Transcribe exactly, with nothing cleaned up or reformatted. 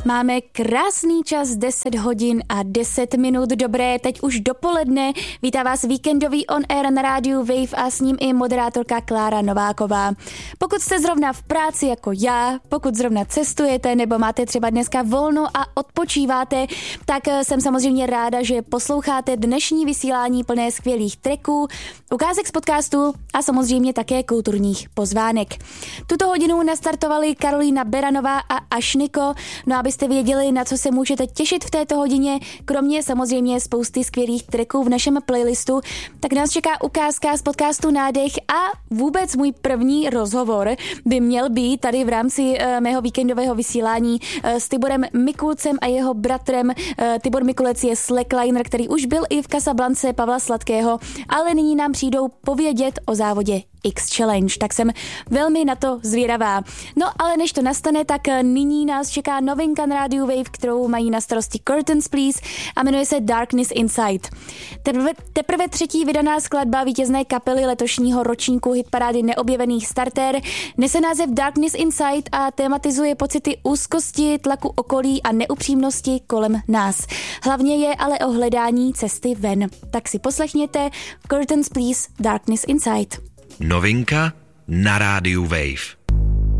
Máme krásný čas, deset hodin a deset minut, dobré, teď už dopoledne. Vítá vás víkendový On Air na rádiu Wave a s ním i moderátorka Klára Nováková. Pokud jste zrovna v práci jako já, pokud zrovna cestujete nebo máte třeba dneska volno a odpočíváte, tak jsem samozřejmě ráda, že posloucháte dnešní vysílání plné skvělých tracků, ukázek z podcastu a samozřejmě také kulturních pozvánek. Tuto hodinu nastartovali Karolína Beranová a Ašniko, no abyste věděli, na co se můžete těšit v této hodině, kromě samozřejmě spousty skvělých tracků v našem playlistu, tak nás čeká ukázka z podcastu Nádech a vůbec můj první rozhovor by měl být tady v rámci uh, mého víkendového vysílání uh, s Tiborem Mikulcem a jeho bratrem. Uh, Tibor Mikulec je slackliner, který už byl i v Casablance Pavla Sladkého, ale nyní nám přijdou povědět o závodě X Challenge, tak jsem velmi na to zvědavá. No ale než to nastane, tak nyní nás čeká novinka na rádiu Wave, kterou mají na starosti Curtains Please a jmenuje se Darkness Inside. Teprve, teprve třetí vydaná skladba vítězné kapely letošního ročníku hitparády Neobjevených Starter nese název Darkness Inside a tematizuje pocity úzkosti, tlaku okolí a neupřímnosti kolem nás. Hlavně je ale o hledání cesty ven. Tak si poslechněte Curtains Please Darkness Inside. Novinka na rádiu Wave.